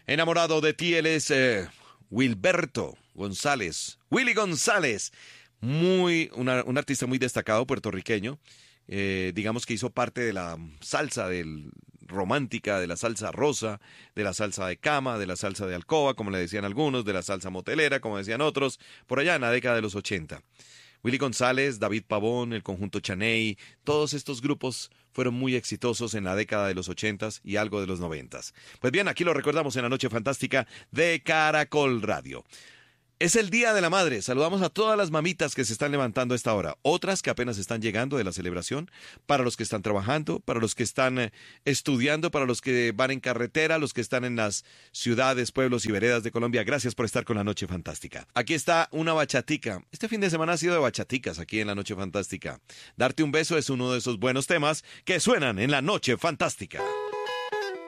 Enamorado de ti, él es Wilberto González. Willy González. Un artista muy destacado puertorriqueño. Digamos que hizo parte de la salsa romántica, de la salsa rosa, de la salsa de cama, de la salsa de alcoba, como le decían algunos, de la salsa motelera, como decían otros, por allá en la década de los 80. Willy González, David Pavón, el conjunto Chaney, todos estos grupos fueron muy exitosos en la década de los 80s y algo de los 90s. Pues bien, aquí lo recordamos en la Noche Fantástica de Caracol Radio. Es el Día de la Madre. Saludamos a todas las mamitas que se están levantando a esta hora. Otras que apenas están llegando de la celebración. Para los que están trabajando, para los que están estudiando, para los que van en carretera, los que están en las ciudades, pueblos y veredas de Colombia. Gracias por estar con la Noche Fantástica. Aquí está una bachatica. Este fin de semana ha sido de bachaticas aquí en la Noche Fantástica. Darte un beso es uno de esos buenos temas que suenan en la Noche Fantástica.